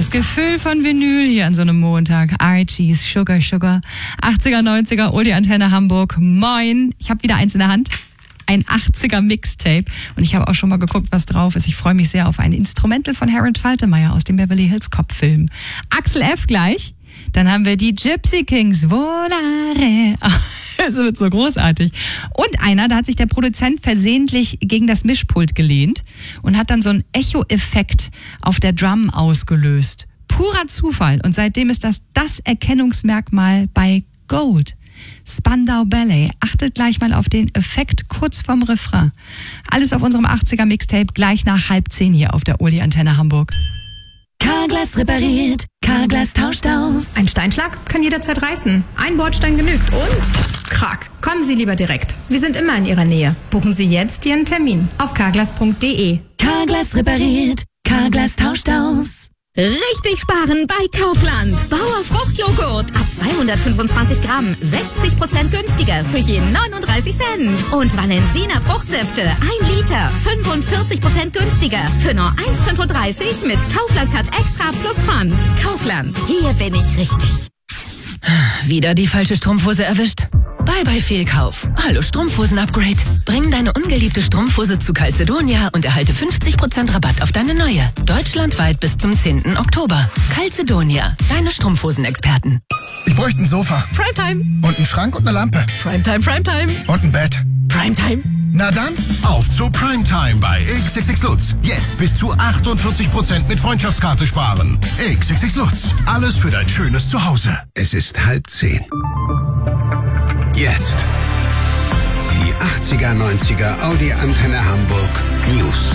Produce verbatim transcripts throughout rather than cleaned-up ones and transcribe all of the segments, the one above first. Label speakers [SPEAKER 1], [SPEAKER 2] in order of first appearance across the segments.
[SPEAKER 1] Das Gefühl von Vinyl hier an so einem Montag. Archies, Sugar, Sugar. achtziger, neunziger, Oldie Antenne Hamburg. Moin. Ich habe wieder eins in der Hand. Ein achtziger Mixtape. Und ich habe auch schon mal geguckt, was drauf ist. Ich freue mich sehr auf ein Instrumental von Harold Faltermeyer aus dem Beverly Hills Cop-Film. Axel F. gleich. Dann haben wir die Gypsy Kings. Volare. Es wird so großartig. Und einer, da hat sich der Produzent versehentlich gegen das Mischpult gelehnt und hat dann so einen Echo-Effekt auf der Drum ausgelöst. Purer Zufall. Und seitdem ist das das Erkennungsmerkmal bei Gold. Spandau Ballet. Achtet gleich mal auf den Effekt kurz vorm Refrain. Alles auf unserem achtziger Mixtape gleich nach halb zehn hier auf der Oldie Antenne Hamburg.
[SPEAKER 2] Carglass repariert, Carglass tauscht aus.
[SPEAKER 3] Ein Steinschlag kann jederzeit reißen. Ein Bordstein genügt und krack. Kommen Sie lieber direkt. Wir sind immer in Ihrer Nähe. Buchen Sie jetzt Ihren Termin auf carglass punkt de.
[SPEAKER 2] Carglass repariert, Carglass tauscht aus. Richtig sparen bei Kaufland. Bauer Fruchtjoghurt ab zweihundertfünfundzwanzig Gramm, sechzig Prozent günstiger für je neununddreißig Cent. Und Valensina Fruchtsäfte, ein Liter, fünfundvierzig Prozent günstiger für nur eins Komma fünfunddreißig mit Kaufland Cut Extra plus Pfand. Kaufland, hier bin ich richtig.
[SPEAKER 4] Wieder die falsche Strumpfhose erwischt? Bye bye Fehlkauf. Hallo Strumpfhosen-Upgrade. Bring deine ungeliebte Strumpfhose zu Calzedonia und erhalte fünfzig Prozent Rabatt auf deine neue. Deutschlandweit bis zum zehnten Oktober. Calzedonia, deine Strumpfhosen-Experten.
[SPEAKER 5] Ich bräuchte ein Sofa.
[SPEAKER 3] Primetime.
[SPEAKER 5] Und einen Schrank und eine Lampe.
[SPEAKER 3] Primetime, Primetime.
[SPEAKER 5] Und ein Bett.
[SPEAKER 3] Primetime.
[SPEAKER 5] Na dann, auf zu Primetime bei X X X Lutz. Jetzt bis zu achtundvierzig Prozent mit Freundschaftskarte sparen. X X X Lutz. Alles für dein schönes Zuhause.
[SPEAKER 6] Es ist halb zehn. Jetzt die achtziger, neunziger Audi Antenne Hamburg News.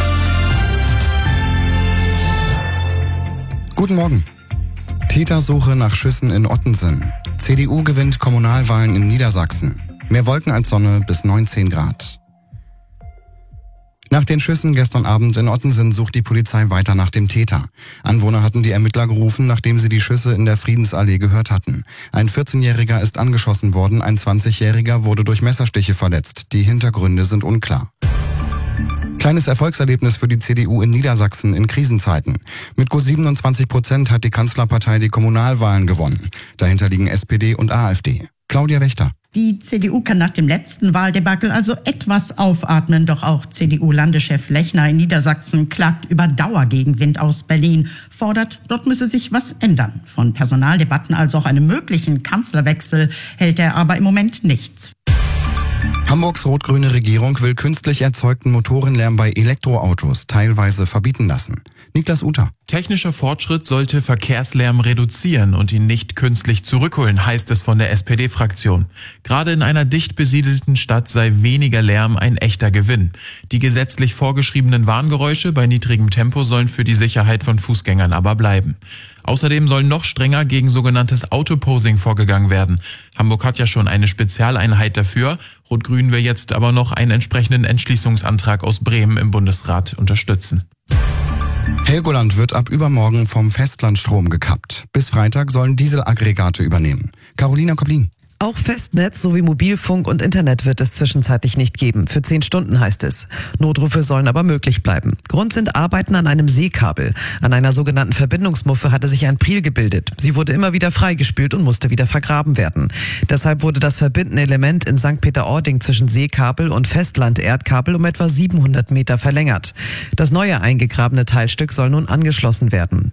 [SPEAKER 7] Guten Morgen. Tätersuche nach Schüssen in Ottensen. C D U gewinnt Kommunalwahlen in Niedersachsen. Mehr Wolken als Sonne bis neunzehn Grad. Nach den Schüssen gestern Abend in Ottensen sucht die Polizei weiter nach dem Täter. Anwohner hatten die Ermittler gerufen, nachdem sie die Schüsse in der Friedensallee gehört hatten. Ein vierzehnjähriger ist angeschossen worden, ein zwanzigjähriger wurde durch Messerstiche verletzt. Die Hintergründe sind unklar. Kleines Erfolgserlebnis für die C D U in Niedersachsen in Krisenzeiten. Mit gut siebenundzwanzig Prozent hat die Kanzlerpartei die Kommunalwahlen gewonnen. Dahinter liegen S P D und AfD. Claudia Wächter.
[SPEAKER 8] Die C D U kann nach dem letzten Wahldebakel also etwas aufatmen. Doch auch C D U-Landeschef Lechner in Niedersachsen klagt über Dauergegenwind aus Berlin, fordert, dort müsse sich was ändern. Von Personaldebatten als auch einem möglichen Kanzlerwechsel hält er aber im Moment nichts.
[SPEAKER 7] Hamburgs rot-grüne Regierung will künstlich erzeugten Motorenlärm bei Elektroautos teilweise verbieten lassen. Niklas Uter.
[SPEAKER 9] Technischer Fortschritt sollte Verkehrslärm reduzieren und ihn nicht künstlich zurückholen, heißt es von der S P D-Fraktion. Gerade in einer dicht besiedelten Stadt sei weniger Lärm ein echter Gewinn. Die gesetzlich vorgeschriebenen Warngeräusche bei niedrigem Tempo sollen für die Sicherheit von Fußgängern aber bleiben. Außerdem soll noch strenger gegen sogenanntes Autoposing vorgegangen werden. Hamburg hat ja schon eine Spezialeinheit dafür. Rot-Grün will jetzt aber noch einen entsprechenden Entschließungsantrag aus Bremen im Bundesrat unterstützen.
[SPEAKER 7] Helgoland wird ab übermorgen vom Festlandstrom gekappt. Bis Freitag sollen Dieselaggregate übernehmen. Carolina Koblin.
[SPEAKER 10] Auch Festnetz sowie Mobilfunk und Internet wird es zwischenzeitlich nicht geben. Für zehn Stunden heißt es. Notrufe sollen aber möglich bleiben. Grund sind Arbeiten an einem Seekabel. An einer sogenannten Verbindungsmuffe hatte sich ein Priel gebildet. Sie wurde immer wieder freigespült und musste wieder vergraben werden. Deshalb wurde das verbindende Element in Sankt Peter-Ording zwischen Seekabel und Festland-Erdkabel um etwa siebenhundert Meter verlängert. Das neue eingegrabene Teilstück soll nun angeschlossen werden.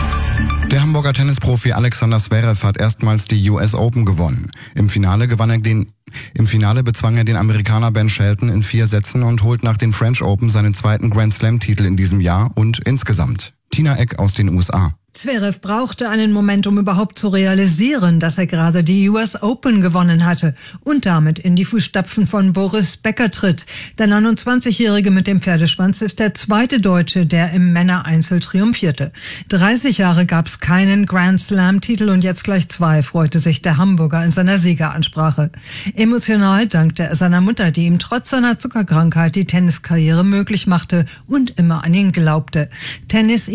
[SPEAKER 7] Der Hamburger Tennisprofi Alexander Zverev hat erstmals die U S Open gewonnen. Im Finale gewann er den, im Finale bezwang er den Amerikaner Ben Shelton in vier Sätzen und holt nach den French Open seinen zweiten Grand Slam-Titel in diesem Jahr und insgesamt. Tina Eck aus den U S A.
[SPEAKER 11] Zverev brauchte einen Moment, um überhaupt zu realisieren, dass er gerade die U S Open gewonnen hatte und damit in die Fußstapfen von Boris Becker tritt. Der neunundzwanzigjährige mit dem Pferdeschwanz ist der zweite Deutsche, der im Männereinzel triumphierte. dreißig Jahre gab es keinen Grand Slam-Titel und jetzt gleich zwei, freute sich der Hamburger in seiner Siegeransprache. Emotional dankte er seiner Mutter, die ihm trotz seiner Zuckerkrankheit die Tenniskarriere möglich machte und immer an ihn glaubte. Tennis